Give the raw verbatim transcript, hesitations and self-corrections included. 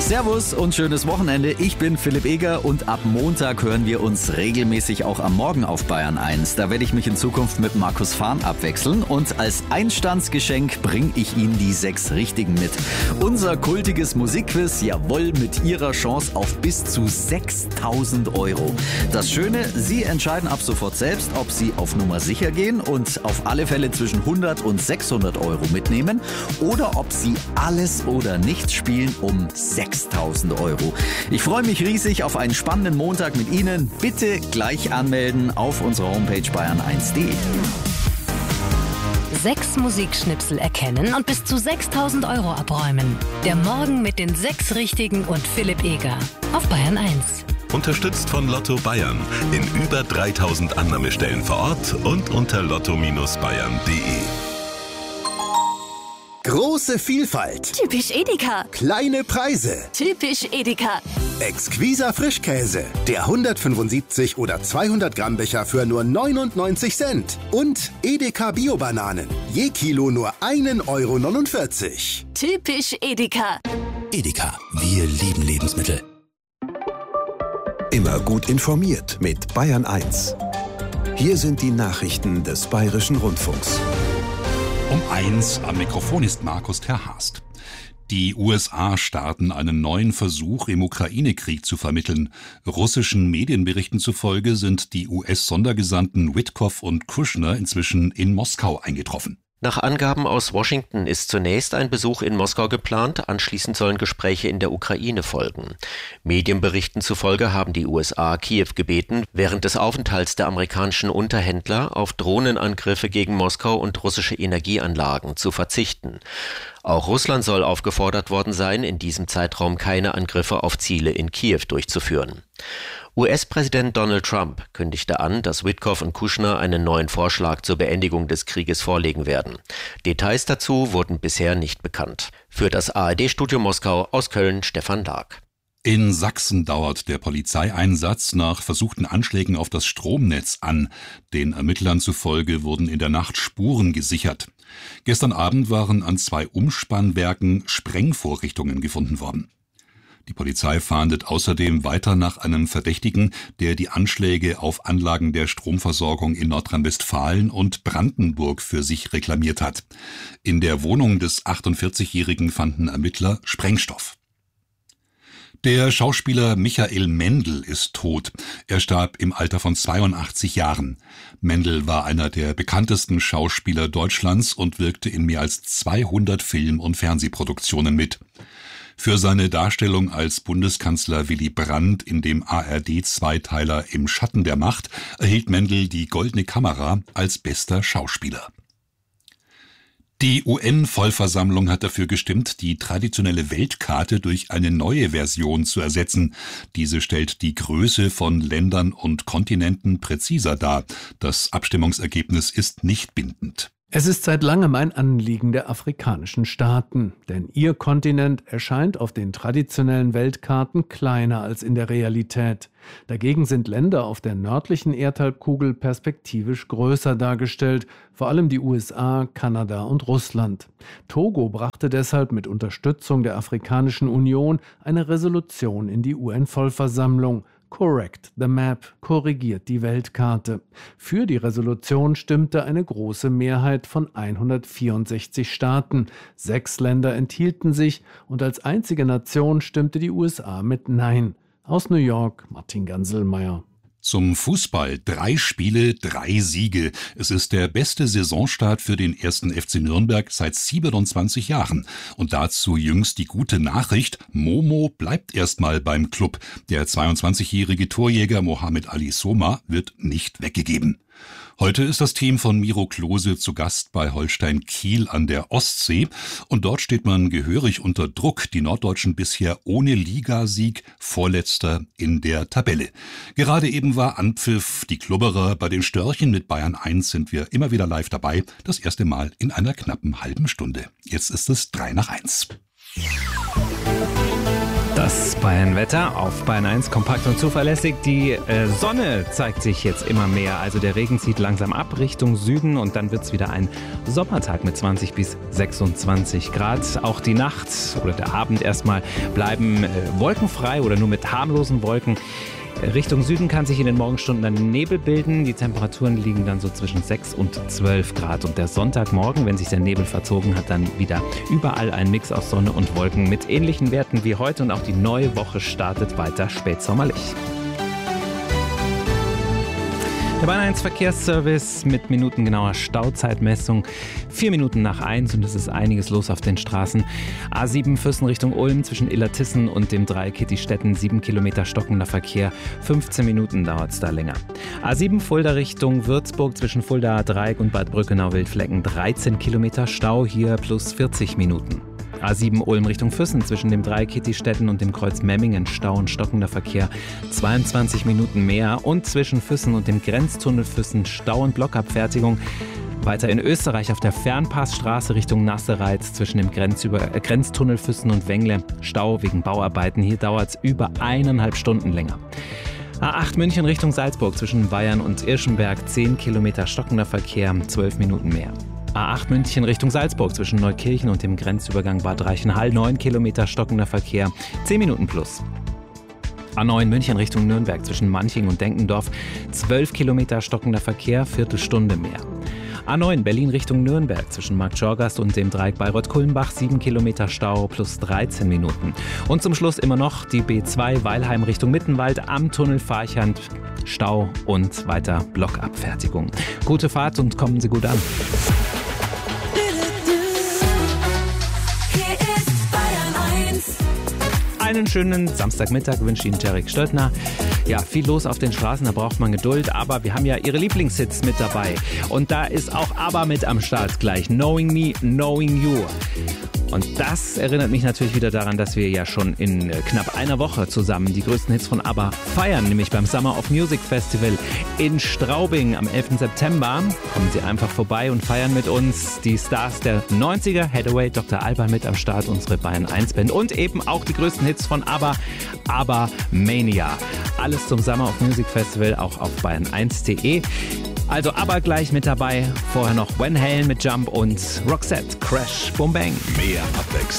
Servus und schönes Wochenende. Ich bin Philipp Eger und ab Montag hören wir uns regelmäßig auch am Morgen auf Bayern eins. Da werde ich mich in Zukunft mit Markus Fahn abwechseln und als Einstandsgeschenk bringe ich Ihnen die sechs Richtigen mit. Unser kultiges Musikquiz, jawohl, mit Ihrer Chance auf bis zu sechstausend Euro. Das Schöne, Sie entscheiden ab sofort selbst, ob Sie auf Nummer sicher gehen und auf alle Fälle zwischen hundert und sechshundert Euro mitnehmen oder ob Sie alles oder nichts spielen um sechstausend Euro. Ich freue mich riesig auf einen spannenden Montag mit Ihnen. Bitte gleich anmelden auf unserer Homepage bayern eins punkt de. Sechs Musikschnipsel erkennen und bis zu sechstausend Euro abräumen. Der Morgen mit den sechs Richtigen und Philipp Eger auf Bayern eins. Unterstützt von Lotto Bayern in über dreitausend Annahmestellen vor Ort und unter lotto Bindestrich bayern punkt de. Große Vielfalt. Typisch Edeka. Kleine Preise. Typisch Edeka. Exquiser Frischkäse. Der hundertfünfundsiebzig oder zweihundert Gramm Becher für nur neunundneunzig Cent. Und Edeka Bio-Bananen. Je Kilo nur ein Euro neunundvierzig. Typisch Edeka. Edeka. Wir lieben Lebensmittel. Immer gut informiert mit Bayern eins. Hier sind die Nachrichten des Bayerischen Rundfunks. Um eins am Mikrofon ist Markus Terhast. Die U S A starten einen neuen Versuch, im Ukraine-Krieg zu vermitteln. Russischen Medienberichten zufolge sind die U S-Sondergesandten Witkoff und Kushner inzwischen in Moskau eingetroffen. Nach Angaben aus Washington ist zunächst ein Besuch in Moskau geplant, anschließend sollen Gespräche in der Ukraine folgen. Medienberichten zufolge haben die U S A Kiew gebeten, während des Aufenthalts der amerikanischen Unterhändler auf Drohnenangriffe gegen Moskau und russische Energieanlagen zu verzichten. Auch Russland soll aufgefordert worden sein, in diesem Zeitraum keine Angriffe auf Ziele in Kiew durchzuführen. U S-Präsident Donald Trump kündigte an, dass Witkoff und Kushner einen neuen Vorschlag zur Beendigung des Krieges vorlegen werden. Details dazu wurden bisher nicht bekannt. Für das A R D-Studio Moskau aus Köln Stefan Lag. In Sachsen dauert der Polizeieinsatz nach versuchten Anschlägen auf das Stromnetz an. Den Ermittlern zufolge wurden in der Nacht Spuren gesichert. Gestern Abend waren an zwei Umspannwerken Sprengvorrichtungen gefunden worden. Die Polizei fahndet außerdem weiter nach einem Verdächtigen, der die Anschläge auf Anlagen der Stromversorgung in Nordrhein-Westfalen und Brandenburg für sich reklamiert hat. In der Wohnung des achtundvierzigjährigen fanden Ermittler Sprengstoff. Der Schauspieler Michael Mendl ist tot. Er starb im Alter von zweiundachtzig Jahren. Mendl war einer der bekanntesten Schauspieler Deutschlands und wirkte in mehr als zweihundert Film- und Fernsehproduktionen mit. Für seine Darstellung als Bundeskanzler Willy Brandt in dem A R D-Zweiteiler Im Schatten der Macht erhielt Mendl die Goldene Kamera als bester Schauspieler. Die U N-Vollversammlung hat dafür gestimmt, die traditionelle Weltkarte durch eine neue Version zu ersetzen. Diese stellt die Größe von Ländern und Kontinenten präziser dar. Das Abstimmungsergebnis ist nicht bindend. Es ist seit langem ein Anliegen der afrikanischen Staaten, denn ihr Kontinent erscheint auf den traditionellen Weltkarten kleiner als in der Realität. Dagegen sind Länder auf der nördlichen Erdhalbkugel perspektivisch größer dargestellt, vor allem die U S A, Kanada und Russland. Togo brachte deshalb mit Unterstützung der Afrikanischen Union eine Resolution in die U N-Vollversammlung. Correct the Map, korrigiert die Weltkarte. Für die Resolution stimmte eine große Mehrheit von hundertvierundsechzig Staaten. Sechs Länder enthielten sich und als einzige Nation stimmte die U S A mit Nein. Aus New York, Martin Ganselmeier. Zum Fußball. Drei Spiele, drei Siege. Es ist der beste Saisonstart für den ersten F C Nürnberg seit siebenundzwanzig Jahren. Und dazu jüngst die gute Nachricht: Momo bleibt erstmal beim Club. Der zweiundzwanzigjährige Torjäger Mohamed Ali Soma wird nicht weggegeben. Heute ist das Team von Miro Klose zu Gast bei Holstein Kiel an der Ostsee. Und dort steht man gehörig unter Druck. Die Norddeutschen bisher ohne Ligasieg, Vorletzter in der Tabelle. Gerade eben war Anpfiff. Die Klubberer bei den Störchen mit Bayern eins sind wir immer wieder live dabei. Das erste Mal in einer knappen halben Stunde. Jetzt ist es drei nach eins. Das Bayern-Wetter auf Bayern eins, kompakt und zuverlässig. Die äh, Sonne zeigt sich jetzt immer mehr, also der Regen zieht langsam ab Richtung Süden und dann wird es wieder ein Sommertag mit zwanzig bis sechsundzwanzig Grad. Auch die Nacht oder der Abend erstmal bleiben äh, wolkenfrei oder nur mit harmlosen Wolken. Richtung Süden kann sich in den Morgenstunden dann Nebel bilden. Die Temperaturen liegen dann so zwischen sechs und zwölf Grad. Und der Sonntagmorgen, wenn sich der Nebel verzogen hat, dann wieder überall ein Mix aus Sonne und Wolken mit ähnlichen Werten wie heute. Und auch die neue Woche startet weiter spätsommerlich. Der Bayern eins Verkehrsservice mit minutengenauer Stauzeitmessung. Vier Minuten nach eins und es ist einiges los auf den Straßen. A sieben Füssen Richtung Ulm zwischen Illertissen und dem Dreieck Kittistetten. Sieben Kilometer stockender Verkehr. fünfzehn Minuten dauert es da länger. A sieben Fulda Richtung Würzburg zwischen Fulda Dreieck und Bad Brückenau-Wildflecken. dreizehn Kilometer Stau, hier plus vierzig Minuten. A sieben Ulm Richtung Füssen zwischen dem Dreieck Kittistetten und dem Kreuz Memmingen. Stau und stockender Verkehr. zweiundzwanzig Minuten mehr. Und zwischen Füssen und dem Grenztunnel Füssen Stau und Blockabfertigung. Weiter in Österreich auf der Fernpassstraße Richtung Nassereiz zwischen dem Grenzüber- äh, Grenztunnel Füssen und Wengle. Stau wegen Bauarbeiten. Hier dauert es über eineinhalb Stunden länger. A acht München Richtung Salzburg zwischen Bayern und Irschenberg. zehn Kilometer stockender Verkehr. zwölf Minuten mehr. A acht München Richtung Salzburg zwischen Neukirchen und dem Grenzübergang Bad Reichenhall. neun Kilometer stockender Verkehr. zehn Minuten plus. A neun München Richtung Nürnberg zwischen Manching und Denkendorf. zwölf Kilometer stockender Verkehr. Viertelstunde mehr. A neun Berlin Richtung Nürnberg zwischen Marktschorgast und dem Dreieck Bayreuth-Kulmbach. sieben Kilometer Stau plus dreizehn Minuten. Und zum Schluss immer noch die B zwei Weilheim Richtung Mittenwald am Tunnel Farchand. Stau und weiter Blockabfertigung. Gute Fahrt und kommen Sie gut an. Einen schönen Samstagmittag wünscht Ihnen Jarek Stöldner. Ja, viel los auf den Straßen, da braucht man Geduld, aber wir haben ja Ihre Lieblingshits mit dabei. Und da ist auch ABBA mit am Start gleich. Knowing Me, Knowing You. Und das erinnert mich natürlich wieder daran, dass wir ja schon in knapp einer Woche zusammen die größten Hits von ABBA feiern, nämlich beim Summer of Music Festival in Straubing am elften September. Kommen Sie einfach vorbei und feiern mit uns die Stars der neunziger, Hathaway, Doktor Alban mit am Start, unsere Bayern eins Band und eben auch die größten Hits von ABBA, ABBA Mania. Alles zum Summer of Music Festival auch auf bayern eins punkt de. Also ABBA gleich mit dabei, vorher noch Van Halen mit Jump und Roxette, Crash, Boom Bang. Mehr Abwechslung.